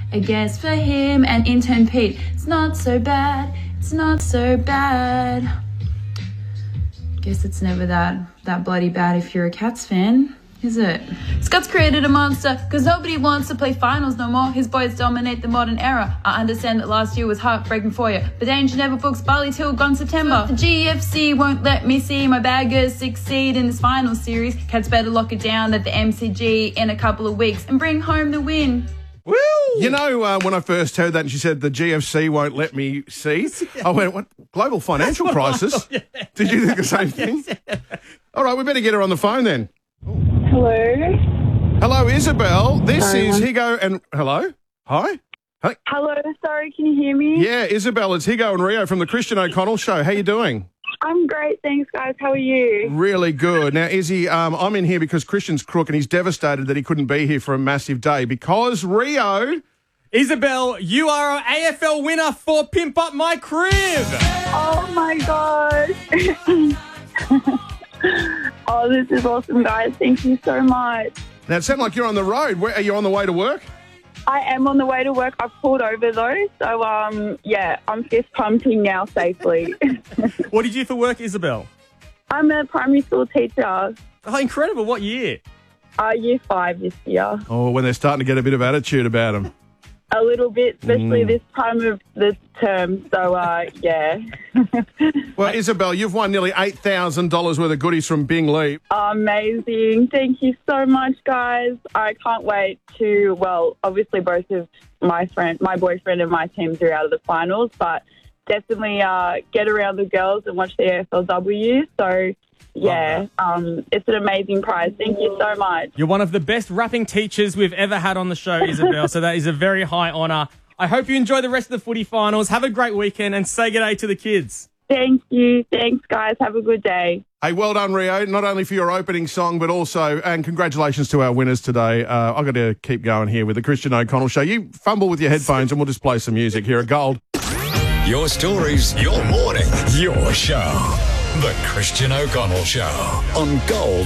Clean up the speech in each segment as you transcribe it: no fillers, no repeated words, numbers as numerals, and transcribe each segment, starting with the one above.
I guess for him and intern Pete, it's not so bad, it's not so bad. Guess it's never that bloody bad if you're a Cats fan, is it? Scott's created a monster because nobody wants to play finals no more. His boys dominate the modern era. I understand that last year was heartbreaking for you, but Danger never books Bali till gone September. The GFC won't let me see my baggers succeed in this final series. Cats better lock it down at the MCG in a couple of weeks and bring home the win. Woo! You know, when I first heard that and she said the GFC won't let me see, I went, what? Global financial crisis? Yeah. Did you think the same thing? Yes. All right, we better get her on the phone then. Hello. Hello, Isabel. This is Higo and... Hello? Hi? Hey. Hello, sorry, can you hear me? Yeah, Isabel, it's Higo and Rio from the Christian O'Connell Show. How you doing? I'm great, thanks, guys. How are you? Really good. Now, Izzy, I'm in here because Christian's crook and he's devastated that he couldn't be here for a massive day because Rio... Isabel, you are our AFL winner for Pimp Up My Crib. Oh, my gosh. Oh, this is awesome, guys. Thank you so much. Now, it sounds like you're on the road. Are you on the way to work? I am on the way to work. I've pulled over, though. So, yeah, I'm fist pumping now safely. What did you do for work, Isabel? I'm a primary school teacher. Oh, incredible. What year? Year 5 this year. Oh, when they're starting to get a bit of attitude about them. A little bit, especially this time of the term. So, yeah. Well, Isabel, you've won nearly $8,000 worth of goodies from Bing Lee. Amazing. Thank you so much, guys. I can't wait to, well, obviously both of my boyfriend and my teams are out of the finals, but definitely get around the girls and watch the AFLW. So, yeah, it's an amazing prize. Thank you so much. You're one of the best rapping teachers we've ever had on the show, Isabel, so that is a very high honour. I hope you enjoy the rest of the footy finals. Have a great weekend and say good day to the kids. Thank you. Thanks, guys. Have a good day. Hey, well done, Rio, not only for your opening song, but also, and congratulations to our winners today. I've got to keep going here with the Christian O'Connell Show. You fumble with your headphones and we'll just play some music here at Gold. Your stories, your morning, your show. The Christian O'Connell Show on Gold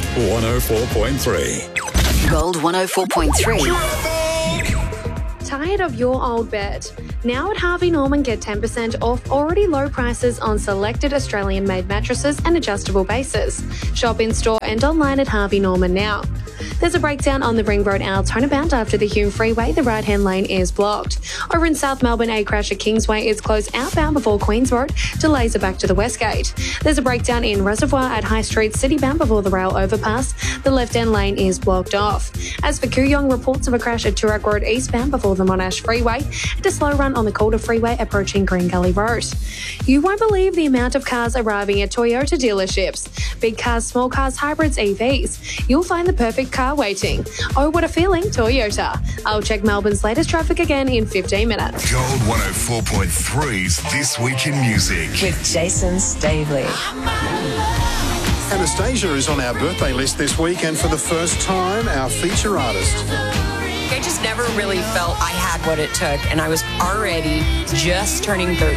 104.3. Gold 104.3. Tired of your old bed? Now at Harvey Norman, get 10% off already low prices on selected Australian-made mattresses and adjustable bases. Shop in-store and online at Harvey Norman now. There's a breakdown on the Ring Road out turnabout after the Hume Freeway. The right-hand lane is blocked. Over in South Melbourne, a crash at Kingsway is closed outbound before Queens Road. Delays are back to the West Gate. There's a breakdown in Reservoir at High Street Citybound before the rail overpass. The left-hand lane is blocked off. As for Kooyong, reports of a crash at Toorak Road eastbound before the Monash Freeway and a slow run on the Calder Freeway approaching Green Gully Road. You won't believe the amount of cars arriving at Toyota dealerships. Big cars, small cars, hybrids, EVs. You'll find the perfect car waiting. Oh, what a feeling, Toyota. I'll check Melbourne's latest traffic again in 15 minutes. Gold 104.3's This Week in Music. With Jason Stavely. Anastasia is on our birthday list this week, and for the first time, our feature artist. I just never really felt I had what it took, and I was already just turning 30.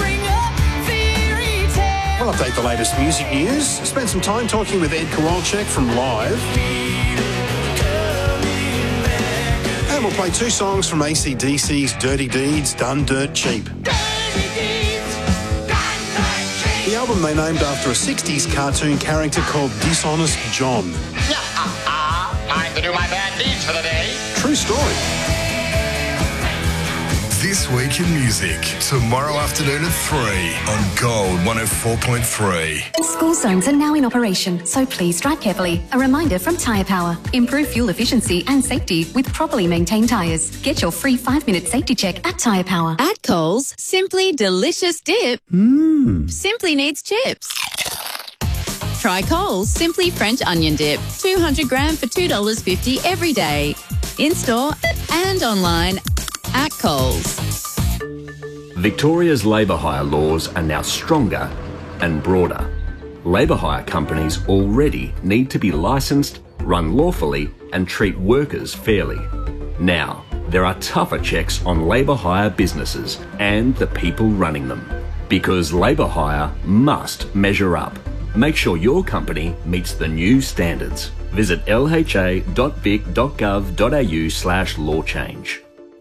We'll update the latest music news, spend some time talking with Ed Kowalczyk from Live. And we'll play 2 songs from AC/DC's Dirty Deeds, Done Dirt Cheap. The album they named after a 60s cartoon character called Dishonest John. Time to do my bad deeds for the day. True story. This Week in Music, tomorrow afternoon at 3 on Gold 104.3. School zones are now in operation, so please drive carefully. A reminder from Tyre Power. Improve fuel efficiency and safety with properly maintained tyres. Get your free 5-minute safety check at Tyre Power. At Coles, simply delicious dip simply needs chips. Try Coles Simply French Onion Dip, 200 gram for $2.50 every day. In-store and online at Coles. Victoria's labour hire laws are now stronger and broader. Labour hire companies already need to be licensed, run lawfully and treat workers fairly. Now, there are tougher checks on labour hire businesses and the people running them. Because labour hire must measure up. Make sure your company meets the new standards. Visit lha.vic.gov.au/law change.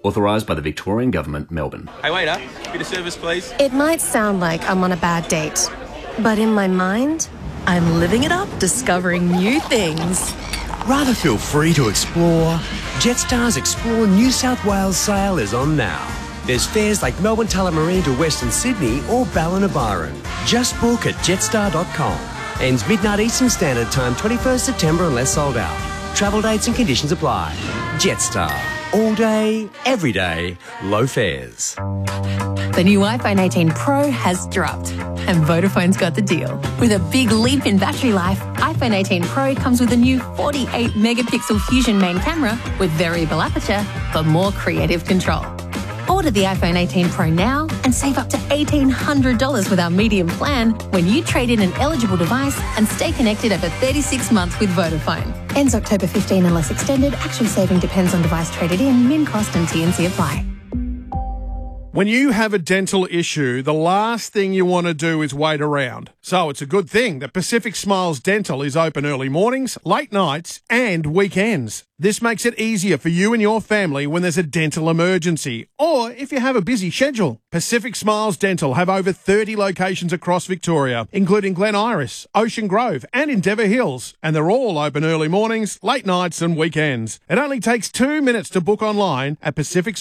Authorised by the Victorian Government, Melbourne. Hey, waiter, bit of service, please. It might sound like I'm on a bad date, but in my mind, I'm living it up, discovering new things. Rather feel free to explore. Jetstar's Explore New South Wales sale is on now. There's fares like Melbourne Tullamarine to Western Sydney or Ballina-Byron. Just book at jetstar.com. Ends midnight Eastern Standard Time, 21st September unless sold out. Travel dates and conditions apply. Jetstar. All day, every day, low fares. The new iPhone 18 Pro has dropped, and Vodafone's got the deal. With a big leap in battery life, iPhone 18 Pro comes with a new 48-megapixel Fusion main camera with variable aperture for more creative control. Order the iPhone 18 Pro now and save up to $1,800 with our medium plan when you trade in an eligible device and stay connected over 36 months with Vodafone. Ends October 15 unless extended. Actual saving depends on device traded in, min cost and T&C apply. When you have a dental issue, the last thing you want to do is wait around. So it's a good thing that Pacific Smiles Dental is open early mornings, late nights and weekends. This makes it easier for you and your family when there's a dental emergency or if you have a busy schedule. Pacific Smiles Dental have over 30 locations across Victoria, including Glen Iris, Ocean Grove and Endeavour Hills, and they're all open early mornings, late nights and weekends. It only takes 2 minutes to book online at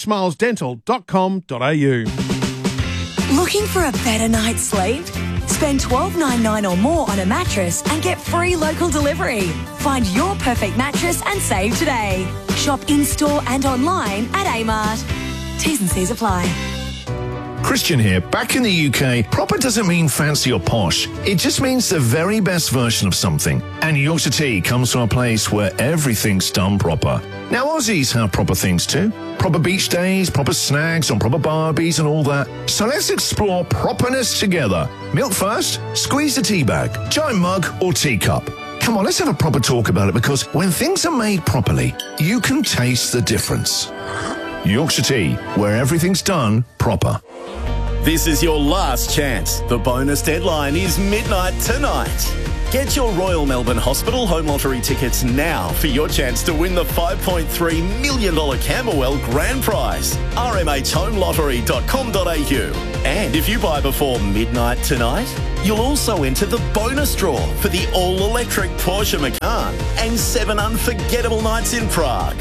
pacificsmilesdental.com.au. Looking for a better night's sleep? Spend $12.99 or more on a mattress and get free local delivery. Find your perfect mattress and save today. Shop in-store and online at Amart. T's and C's apply. Christian here. Back in the UK, proper doesn't mean fancy or posh. It just means the very best version of something. And Yorkshire Tea comes from a place where everything's done proper. Now, Aussies have proper things too. Proper beach days, proper snags on proper barbies and all that. So let's explore properness together. Milk first, squeeze the tea bag, giant mug or teacup. Come on, let's have a proper talk about it, because when things are made properly, you can taste the difference. Yorkshire Tea, where everything's done proper. This is your last chance. The bonus deadline is midnight tonight. Get your Royal Melbourne Hospital Home Lottery tickets now for your chance to win the $5.3 million Camberwell Grand Prize. rmhhomelottery.com.au. And if you buy before midnight tonight, you'll also enter the bonus draw for the all-electric Porsche Macan and 7 unforgettable nights in Prague.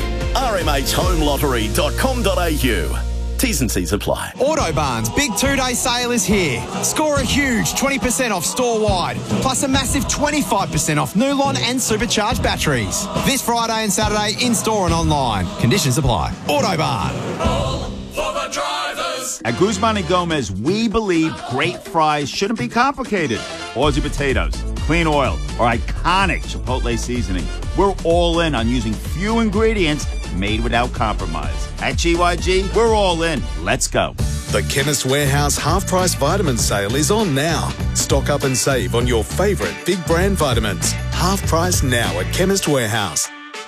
rmhhomelottery.com.au. T's and C's apply. Autobarn's big 2-day sale is here. Score a huge 20% off store-wide, plus a massive 25% off Nulon and supercharged batteries. This Friday and Saturday in-store and online. Conditions apply. Autobarn. For the drivers. At Guzman y Gomez, we believe great fries shouldn't be complicated. Aussie potatoes, clean oil, or iconic Chipotle seasoning. We're all in on using few ingredients made without compromise. At GYG, we're all in. Let's go. The Chemist Warehouse half-price vitamin sale is on now. Stock up and save on your favourite big brand vitamins. Half price now at Chemist Warehouse.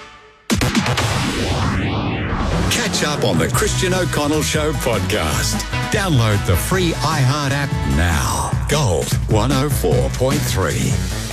Catch up on the Christian O'Connell Show podcast. Download the free iHeart app now. Gold 104.3.